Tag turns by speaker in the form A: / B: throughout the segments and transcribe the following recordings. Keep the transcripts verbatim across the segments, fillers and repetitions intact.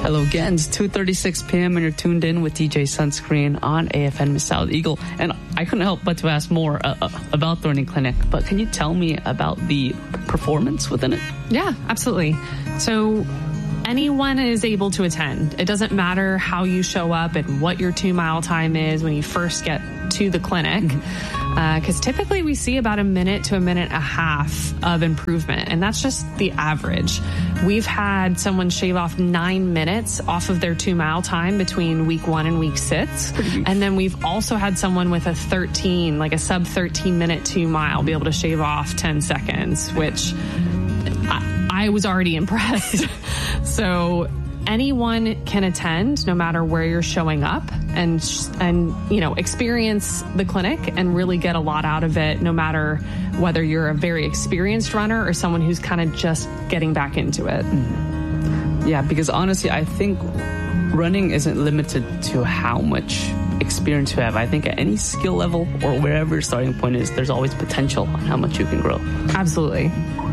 A: Hello again, it's two thirty-six p.m. and you're tuned in with D J Sunscreen on A F N Misawa Eagle. And I couldn't help but to ask more uh, about the running clinic, but can you tell me about the performance within it?
B: Yeah, absolutely. So anyone is able to attend. It doesn't matter how you show up and what your two mile time is when you first get to the clinic. Mm-hmm. Because uh, typically we see about a minute to a minute and a half of improvement, and that's just the average. We've had someone shave off nine minutes off of their two mile time between week one and week six. And then we've also had someone with a thirteen, like a sub thirteen minute two mile be able to shave off ten seconds, which I, I was already impressed. So anyone can attend no matter where you're showing up and, and, you know, experience the clinic and really get a lot out of it, no matter whether you're a very experienced runner or someone who's kind of just getting back into it.
A: Mm-hmm. Yeah, because honestly, I think running isn't limited to how much experience you have. I think at any skill level or wherever your starting point is, there's always potential on how much you can grow.
B: Absolutely.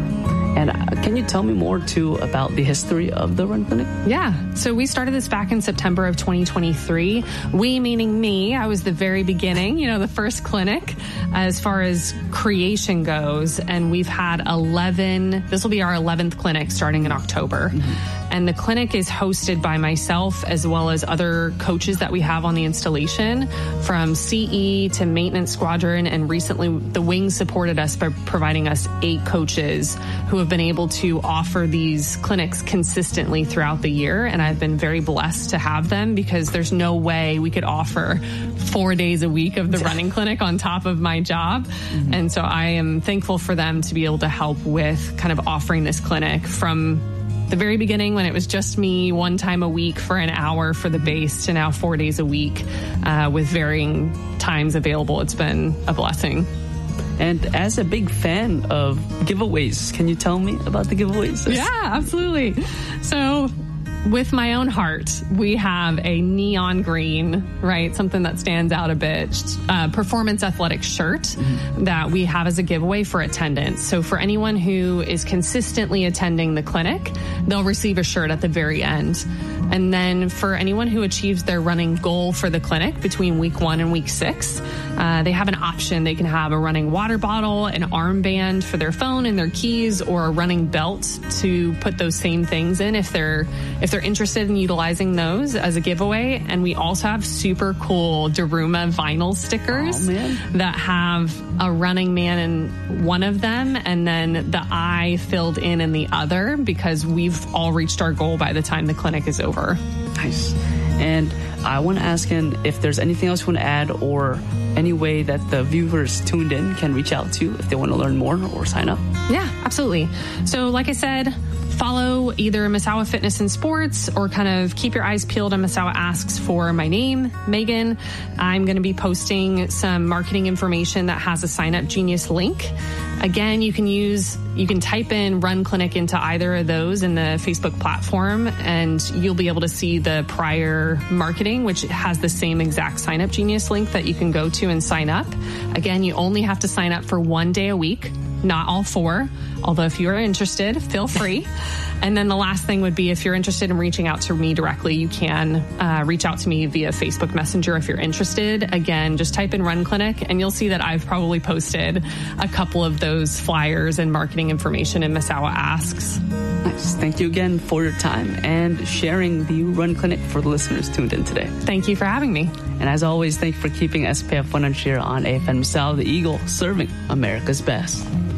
A: And can you tell me more, too, about the history of the Run Clinic?
B: Yeah. So we started this back in September of twenty twenty-three. We, meaning me, I was the very beginning, you know, the first clinic as far as creation goes. And we've had eleven, this will be our eleventh clinic starting in October. Mm-hmm. And the clinic is hosted by myself as well as other coaches that we have on the installation, from C E to maintenance squadron. And recently the Wings supported us by providing us eight coaches who have been able to offer these clinics consistently throughout the year. And I've been very blessed to have them, because there's no way we could offer four days a week of the running clinic on top of my job. Mm-hmm. And so I am thankful for them to be able to help with kind of offering this clinic from the very beginning, when it was just me one time a week for an hour for the base, to now four days a week uh, with varying times available. It's been a blessing.
A: And as a big fan of giveaways, can you tell me about the giveaways?
B: Yeah, absolutely. So with my own heart, we have a neon green, right? Something that stands out a bit, uh, performance athletic shirt mm-hmm. that we have as a giveaway for attendance. So for anyone who is consistently attending the clinic, they'll receive a shirt at the very end. And then for anyone who achieves their running goal for the clinic between week one and week six, uh, they have an option. They can have a running water bottle, an armband for their phone and their keys, or a running belt to put those same things in if they're if they're interested in utilizing those as a giveaway. And we also have super cool Daruma vinyl stickers oh, that have a running man in one of them and then the eye filled in in the other, because we've all reached our goal by the time the clinic is over.
A: Nice. And I want to ask in if there's anything else you want to add, or any way that the viewers tuned in can reach out to you if they want to learn more or sign up.
B: Yeah, absolutely. So like I said, follow either Misawa Fitness and Sports, or kind of keep your eyes peeled on Misawa Asks for my name, Megan. I'm going to be posting some marketing information that has a Sign Up Genius link. Again, you can use, you can type in Run Clinic into either of those in the Facebook platform, and you'll be able to see the prior marketing, which has the same exact Sign Up Genius link that you can go to and sign up. Again, you only have to sign up for one day a week, not all four. Although if you're interested, feel free. And then the last thing would be, if you're interested in reaching out to me directly, you can uh, reach out to me via Facebook Messenger if you're interested. Again, just type in Run Clinic and you'll see that I've probably posted a couple of those flyers and marketing information in Misawa Asks.
A: Nice. Thank you again for your time and sharing the Run Clinic for the listeners tuned in today.
B: Thank you for having me.
A: And as always, thank you for keeping S P F one hundred here on A F N Misawa, the Eagle, serving America's best.